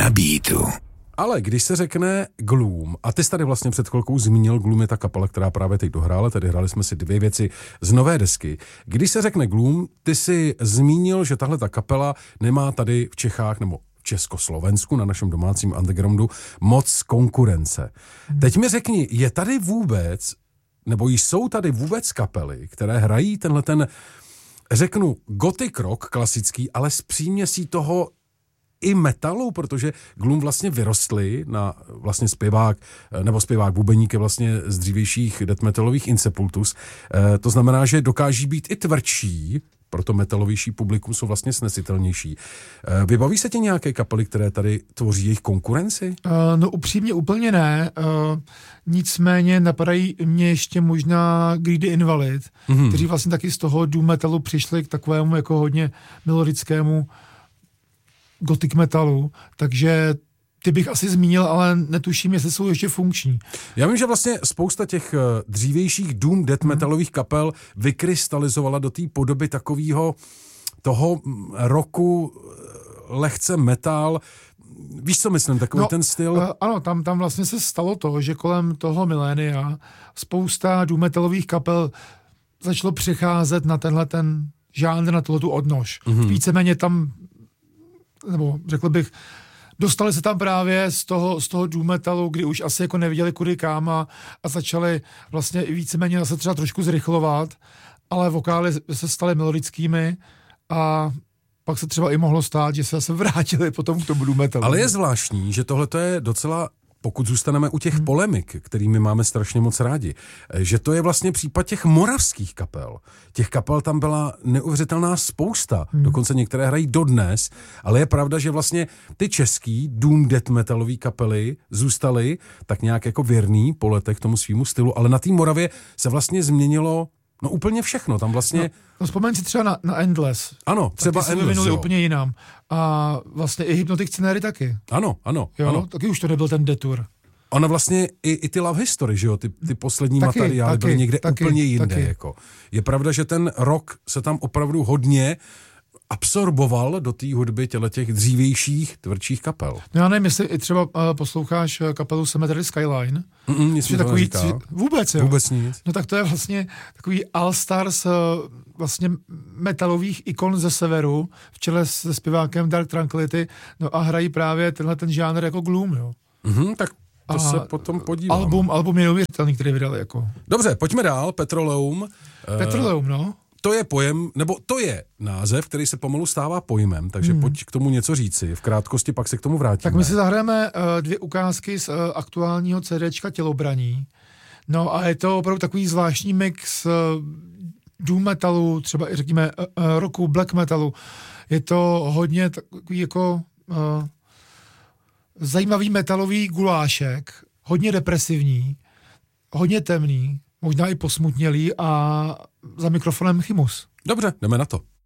Na beatu. Ale když se řekne Gloom, a ty jsi tady vlastně před chvilkou zmínil, Gloom je ta kapela, která právě teď dohrála, tedy hráli jsme si 2 věci z nové desky. Když se řekne Gloom, ty jsi zmínil, že tahle ta kapela nemá tady v Čechách nebo v Československu, na našem domácím undergroundu, moc konkurence. Teď mi řekni, je tady vůbec, nebo jsou tady vůbec kapely, které hrají tenhle ten, řeknu, gothic rock klasický, ale s příměsí toho i metalu, protože Gloom vlastně vyrostli na vlastně zpěvák bubeník je vlastně z dřívějších death metalových Insepultus. To znamená, že dokáží být i tvrdší, proto metalovější publikum jsou vlastně snesitelnější. Vybaví se tě nějaké kapely, které tady tvoří jejich konkurenci? No upřímně úplně ne. Nicméně napadají mě ještě možná Greedy Invalid, kteří vlastně taky z toho doom metalu přišli k takovému jako hodně melodickému gothic metalu, takže ty bych asi zmínil, ale netuším, jestli jsou ještě funkční. Já vím, že vlastně spousta těch dřívějších doom death metalových kapel vykrystalizovala do té podoby takového toho roku lehce metal. Víš, co myslím, takový ten styl? Ano, tam vlastně se stalo to, že kolem toho milénia spousta doom metalových kapel začalo přecházet na tenhle ten žánr, na tohletu odnož. Víceméně tam, nebo řekl bych, dostali se tam právě z toho doom metalu, kdy už asi jako neviděli kudy kam a začali vlastně i víceméně zase třeba trošku zrychlovat, ale vokály se staly melodickými a pak se třeba i mohlo stát, že se zase vrátili potom k tomu doom metalu. Ale je zvláštní, že tohle je docela, pokud zůstaneme u těch polemik, kterými máme strašně moc rádi, že to je vlastně případ těch moravských kapel. Těch kapel tam byla neuvěřitelná spousta, dokonce některé hrají dodnes, ale je pravda, že vlastně ty český doom death metalový kapely zůstaly tak nějak jako věrný po letech tomu svýmu stylu, ale na té Moravě se vlastně změnilo úplně všechno, tam vlastně... No vzpomeň si třeba na Endless. Ano, třeba taky Endless, se úplně jinam. A vlastně i Hypnotic Scenery taky. Ano. Taky už to nebyl ten detour. Ona vlastně i ty Love History, že jo, ty poslední materiály byly někde úplně jinde. Jako. Je pravda, že ten rock se tam opravdu hodně absorboval do té hudby těch dřívějších, tvrdších kapel. No já nevím, jestli i třeba posloucháš kapelu Cemetery Skyline. Nic mi to neříká. Vůbec, jo? Vůbec nic. No tak to je vlastně takový all-stars vlastně metalových ikon ze severu, v čele se zpěvákem Dark Tranquillity, no a hrají právě tenhle ten žánr jako Gloom, jo. Tak to se potom podívám. Album je neuvěřitelný, který vydali jako. Dobře, pojďme dál, Petroleum. Petroleum, no. To je pojem, nebo to je název, který se pomalu stává pojmem, takže pojď k tomu něco říci. V krátkosti pak se k tomu vrátíme. Tak my si zahrajeme 2 ukázky z aktuálního CDčka Tělobraní. No a je to opravdu takový zvláštní mix doom metalu, třeba i řekněme rocku, black metalu. Je to hodně takový jako zajímavý metalový gulášek, hodně depresivní, hodně temný, možná i posmutnělý a za mikrofonem Chymus. Dobře, jdeme na to.